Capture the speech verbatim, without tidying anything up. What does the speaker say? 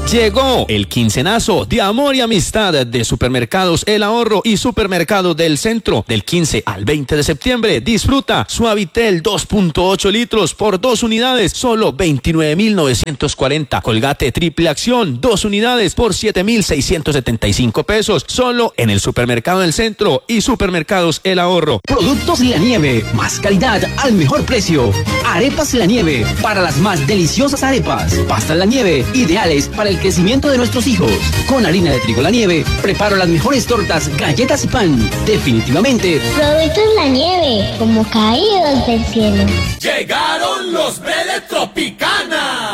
Llegó el quincenazo de amor y amistad de Supermercados El Ahorro y Supermercados del Centro. Del quince al veinte de septiembre, disfruta Suavitel dos punto ocho litros por dos unidades, solo veintinueve mil novecientos cuarenta. Colgate Triple Acción, dos unidades por siete mil seiscientos setenta y cinco pesos, solo en el Supermercado del Centro y Supermercados El Ahorro. Productos La Nieve, más calidad al mejor precio. Arepas La Nieve, para las más deliciosas arepas. Pastas La Nieve, ideales para el crecimiento de nuestros hijos. Con harina de trigo La Nieve, preparo las mejores tortas, galletas y pan. Definitivamente, Productos La Nieve, como caídos del cielo. Llegaron los Bele Tropicana.